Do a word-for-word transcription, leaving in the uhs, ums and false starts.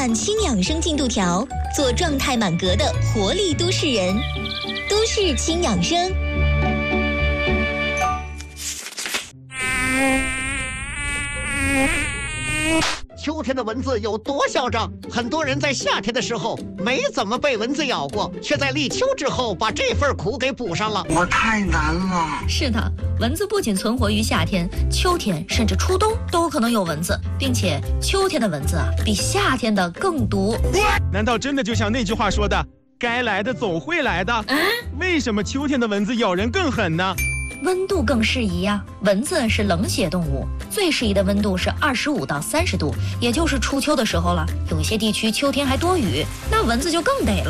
看轻养生进度条，做状态满格的活力都市人。都市轻养生。 秋天的蚊子有多嚣张？很多人在夏天的时候没怎么被蚊子咬过，却在立秋之后把这份苦给补上了。 我太难了。 是的，蚊子不仅存活于夏天，秋天甚至初冬都可能有蚊子，并且秋天的蚊子啊比夏天的更毒。 难道真的就像那句话说的，该来的总会来的？嗯，为什么秋天的蚊子咬人更狠呢？ 温度更适宜呀、啊，蚊子是冷血动物，最适宜的温度是二十五到三十度，也就是初秋的时候了。有一些地区秋天还多雨，那蚊子就更得了。